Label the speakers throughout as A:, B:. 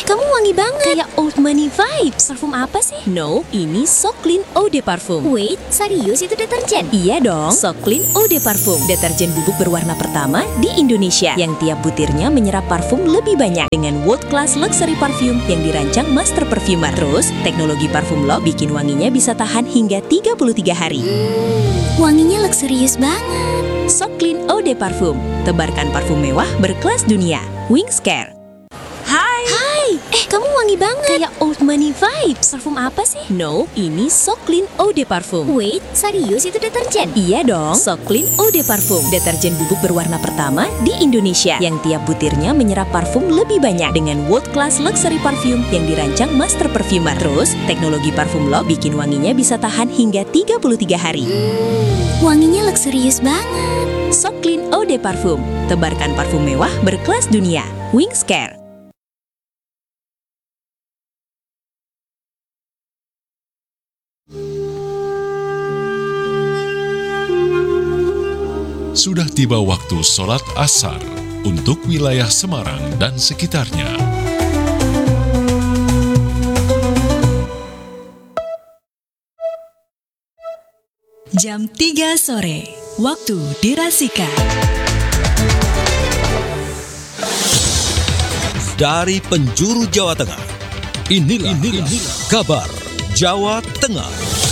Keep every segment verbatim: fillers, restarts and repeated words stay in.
A: kamu wangi banget. Kayak old money vibes. Parfum apa sih?
B: No, ini So Clean Eau de Parfum.
A: Wait, serius itu deterjen?
B: Iya dong, So Clean Eau de Parfum. Deterjen bubuk berwarna pertama di Indonesia yang tiap butirnya menyerap parfum lebih banyak dengan world class luxury parfum yang dirancang master perfumer. Terus, teknologi parfum lock bikin wanginya bisa tahan hingga tiga puluh tiga hari.
A: Hmm, wanginya luxurious banget.
B: So Clean Eau de Parfum. Tebarkan parfum mewah berkelas dunia. Wings Care.
A: Hai. Hai. Eh, kamu wangi banget. Kayak old money vibes. Parfum apa sih?
B: No, ini So Clean Eau de Parfum.
A: Wait, serius itu deterjen?
B: Iya dong, So Clean Eau de Parfum. Deterjen bubuk berwarna pertama di Indonesia yang tiap butirnya menyerap parfum lebih banyak dengan world class luxury parfum yang dirancang master perfumer. Terus, teknologi parfum lock bikin wanginya bisa tahan hingga tiga puluh tiga hari.
A: Hmm, wanginya luxurious banget.
B: So Clean Eau de Parfum. Tebarkan parfum mewah berkelas dunia. Wings Care.
C: Sudah tiba waktu sholat asar untuk wilayah Semarang dan sekitarnya.
D: Jam tiga sore, waktu dirasika.
E: Dari penjuru Jawa Tengah, inilah, inilah, inilah kabar Jawa Tengah.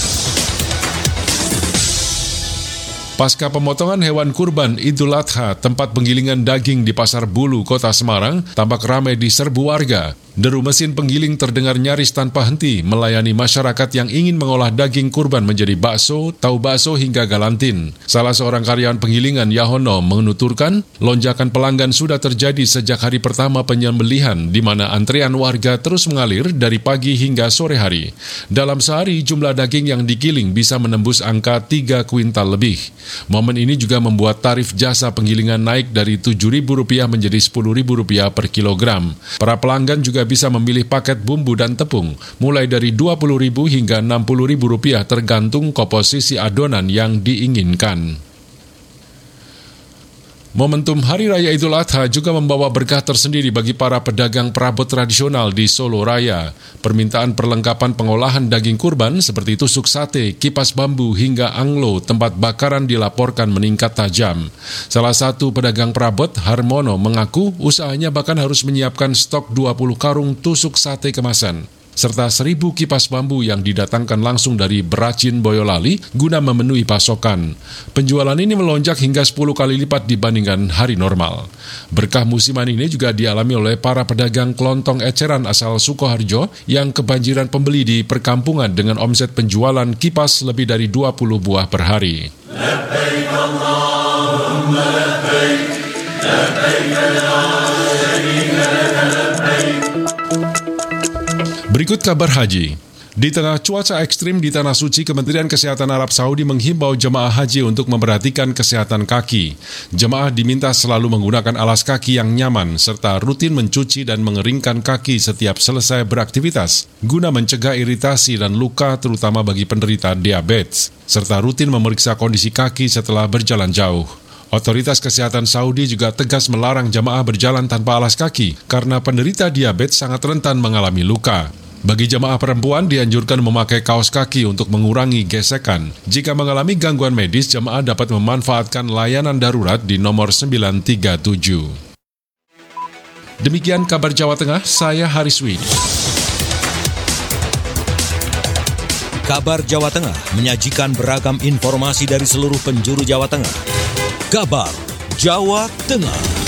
C: Pasca pemotongan hewan kurban Idul Adha, tempat penggilingan daging di Pasar Bulu, Kota Semarang, tampak ramai diserbu warga. Deru mesin penggiling terdengar nyaris tanpa henti melayani masyarakat yang ingin mengolah daging kurban menjadi bakso, tahu bakso hingga galantin. Salah seorang karyawan penggilingan, Yahono, menuturkan lonjakan pelanggan sudah terjadi sejak hari pertama penyembelihan, di mana antrian warga terus mengalir dari pagi hingga sore hari. Dalam sehari, jumlah daging yang digiling bisa menembus angka tiga kuintal lebih. Momen ini juga membuat tarif jasa penggilingan naik dari tujuh ribu rupiah menjadi sepuluh ribu rupiah per kilogram. Para pelanggan juga bisa memilih paket bumbu dan tepung, mulai dari dua puluh ribu hingga enam puluh ribu rupiah tergantung komposisi adonan yang diinginkan. Momentum Hari Raya Idul Adha juga membawa berkah tersendiri bagi para pedagang perabot tradisional di Solo Raya. Permintaan perlengkapan pengolahan daging kurban seperti tusuk sate, kipas bambu hingga anglo tempat bakaran dilaporkan meningkat tajam. Salah satu pedagang perabot, Harmono, mengaku usahanya bahkan harus menyiapkan stok dua puluh karung tusuk sate kemasan serta seribu kipas bambu yang didatangkan langsung dari Beracin Boyolali guna memenuhi pasokan. Penjualan ini melonjak hingga sepuluh kali lipat dibandingkan hari normal. Berkah musiman ini juga dialami oleh para pedagang kelontong eceran asal Sukoharjo yang kebanjiran pembeli di perkampungan dengan omset penjualan kipas lebih dari dua puluh buah per hari. Labbaik Allahumma labbaik, labbaik la syarika laka labbaik. Berikut kabar haji. Di tengah cuaca ekstrim di Tanah Suci, Kementerian Kesehatan Arab Saudi menghimbau jemaah haji untuk memperhatikan kesehatan kaki. Jemaah diminta selalu menggunakan alas kaki yang nyaman, serta rutin mencuci dan mengeringkan kaki setiap selesai beraktivitas, guna mencegah iritasi dan luka terutama bagi penderita diabetes, serta rutin memeriksa kondisi kaki setelah berjalan jauh. Otoritas Kesehatan Saudi juga tegas melarang jemaah berjalan tanpa alas kaki karena penderita diabetes sangat rentan mengalami luka. Bagi jemaah perempuan dianjurkan memakai kaos kaki untuk mengurangi gesekan. Jika mengalami gangguan medis, jemaah dapat memanfaatkan layanan darurat di nomor sembilan tiga tujuh. Demikian kabar Jawa Tengah, saya Hariswini.
E: Kabar Jawa Tengah menyajikan beragam informasi dari seluruh penjuru Jawa Tengah. Kabar Jawa Tengah.